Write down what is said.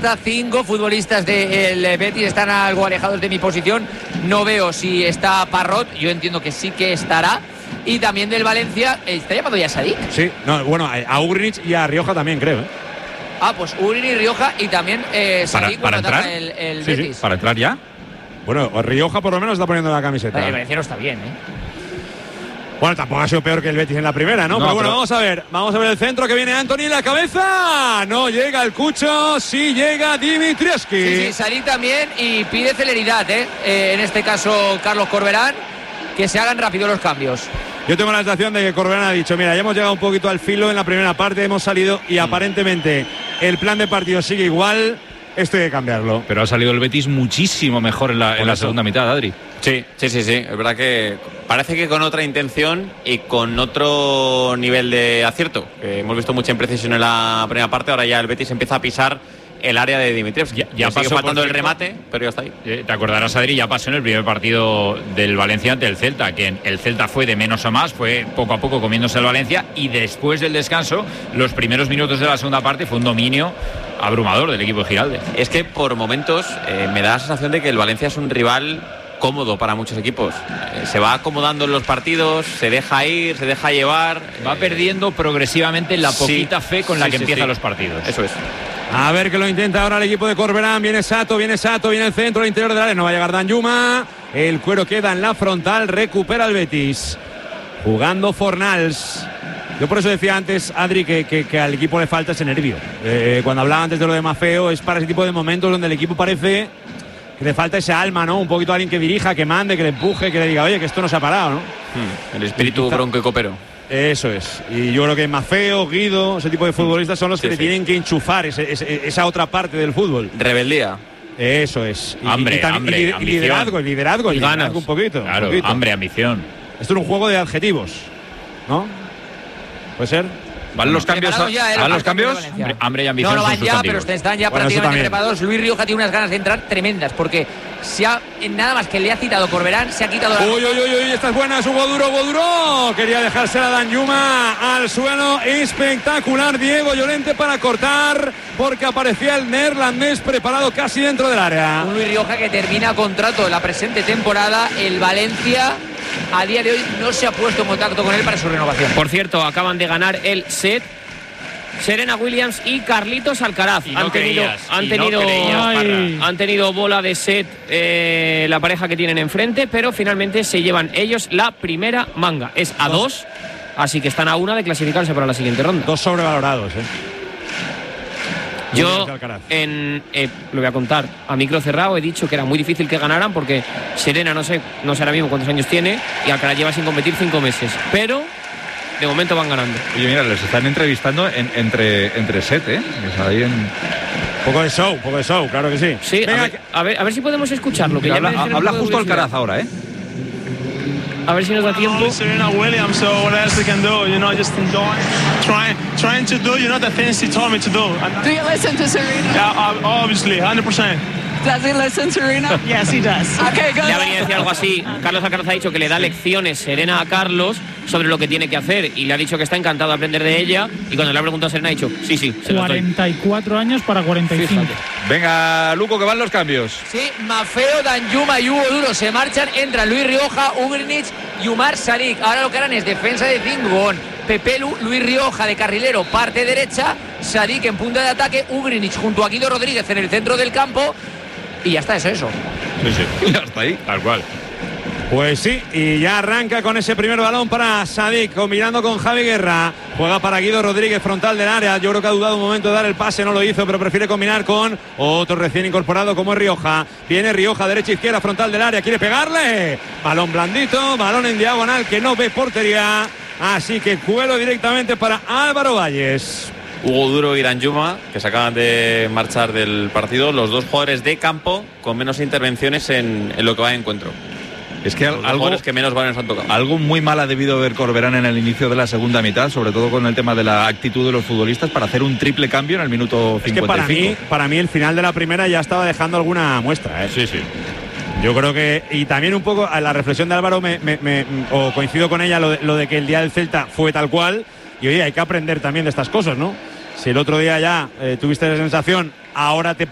hasta 5 futbolistas del Betis están algo alejados de mi posición. No veo si está Parrot, yo entiendo que sí que estará. Y también del Valencia, ¿está llamando ya Sadik? Sí, no, bueno, a Ugrinic y a Rioja también, creo. Pues Ugrinic, Rioja y también Sadik para entrar. el Sí, Betis. sí, para entrar ya. Bueno, Rioja por lo menos está poniendo la camiseta. El Valenciano está bien, Bueno, tampoco ha sido peor que el Betis en la primera, ¿no? Pero bueno, vamos a ver el centro que viene Anthony en la cabeza. No llega el Cucho, sí llega Dimitrievski. Sí, Sadik también y pide celeridad, en este caso Carlos Corberán, que se hagan rápido los cambios. Yo tengo la sensación de que Corberán ha dicho, mira, ya hemos llegado un poquito al filo en la primera parte, hemos salido y aparentemente el plan de partido sigue igual, esto hay que cambiarlo. Pero ha salido el Betis muchísimo mejor en la segunda mitad, Adri. Sí. Es verdad que parece que con otra intención y con otro nivel de acierto. Hemos visto mucha imprecisión en la primera parte, ahora ya el Betis empieza a pisar el área de Dimitrievski. Ya sigue faltando el remate, pero ya está ahí. Te acordarás, Adri, ya pasó en el primer partido del Valencia ante el Celta, que el Celta fue de menos a más, fue poco a poco comiéndose el Valencia, y después del descanso, los primeros minutos de la segunda parte fue un dominio abrumador del equipo de Giralde. Es que por momentos me da la sensación de que el Valencia es un rival cómodo para muchos equipos. Se va acomodando en los partidos, se deja ir, se deja llevar. Va perdiendo progresivamente la poquita fe con la que empieza los partidos. Eso es. A ver que lo intenta ahora el equipo de Corberán. Viene Sato, viene el centro, el interior del área. No va a llegar Danjuma. El cuero queda en la frontal. Recupera el Betis. Jugando Fornals. Yo por eso decía antes, Adri, que al equipo le falta ese nervio. Cuando hablaba antes de lo de Maffeo, es para ese tipo de momentos donde el equipo parece que le falta ese alma, ¿no? Un poquito alguien que dirija, que mande, que le empuje, que le diga, oye, que esto no se ha parado, ¿no? El espíritu bronco y copero. Eso es. Y yo creo que Maffeo, Guido, ese tipo de futbolistas son los que le tienen que enchufar esa otra parte del fútbol. Rebeldía. Eso es. Hambre, liderazgo y ganas un poquito. Claro, un poquito. hambre, ambición. Esto es un juego de adjetivos, ¿no? ¿Puede ser? ¿Van los cambios? ¿Van los cambios? Hambre y ambición. No son van ya, sustantivos. pero están ya prácticamente preparados. Luis Rioja tiene unas ganas de entrar tremendas, porque nada más que le ha citado Corberán, se ha quitado la... Uy, esta es buena, es Hugo Duro. Quería dejársela a Danjuma al suelo. Espectacular Diego Llorente para cortar, porque aparecía el neerlandés preparado casi dentro del área. Un Luis Rioja que termina contrato la presente temporada. El Valencia a día de hoy no se ha puesto en contacto con él para su renovación. Por cierto, acaban de ganar el set Serena Williams y Carlitos Alcaraz. Han tenido bola de set la pareja que tienen enfrente, pero finalmente se llevan ellos la primera manga. Es a 2, así que están a 1 de clasificarse para la siguiente ronda. 2 sobrevalorados, Yo lo voy a contar a micro cerrado, he dicho que era muy difícil que ganaran porque Serena no sé ahora mismo cuántos años tiene y Alcaraz lleva sin competir 5 meses, pero de momento van ganando. Oye, mira, les están entrevistando entre set, ahí en... Poco de show, claro que sí. Sí, venga, a ver si podemos escucharlo. Mira, habla justo Alcaraz ahora, A ver si nos da tiempo. Serena Williams, so what else we can do? You know, just enjoying, trying to do, you know, the things he told me to do. Do you listen to Serena? Yeah, obviously, 100%. Does he listen, Serena? Yes, he does. Okay, good. Le ha venido a decir algo así. Carlos Alcaraz ha dicho que le da lecciones Serena a Carlos sobre lo que tiene que hacer y le ha dicho que está encantado de aprender de ella, y cuando le ha preguntado a Serena ha dicho sí, se 44 años para 45. Venga, Luco, que van los cambios. Sí, Maffeo, Danjuma y Hugo Duro se marchan, entran Luis Rioja, Ugrinic y Umar Sadik. Ahora lo que harán es defensa de 5 Pepelu, Luis Rioja de carrilero, parte derecha, Sadik en punta de ataque, Ugrinic junto a Guido Rodríguez en el centro del campo. Y ya está, eso. Sí, ya está ahí, tal cual. Pues sí, y ya arranca con ese primer balón para Sadik, combinando con Javi Guerra. Juega para Guido Rodríguez, frontal del área. Yo creo que ha dudado un momento de dar el pase, no lo hizo, pero prefiere combinar con otro recién incorporado como es Rioja. Viene Rioja, derecha-izquierda, frontal del área, quiere pegarle. Balón blandito, balón en diagonal que no ve portería. Así que cuelo directamente para Álvaro Valles. Hugo Duro y Danjuma, que se acaban de marchar del partido, los dos jugadores de campo con menos intervenciones en lo que va de encuentro. Es que algo que menos balones han tocado. Algo muy mal ha debido ver Corberán en el inicio de la segunda mitad, sobre todo con el tema de la actitud de los futbolistas, para hacer un triple cambio en el minuto 55. Es que para mí el final de la primera ya estaba dejando alguna muestra. Sí. Yo creo que, y también un poco a la reflexión de Álvaro, o coincido con ella, lo de que el día del Celta fue tal cual, y oye, hay que aprender también de estas cosas, ¿no? Si el otro día ya tuviste la sensación, ahora te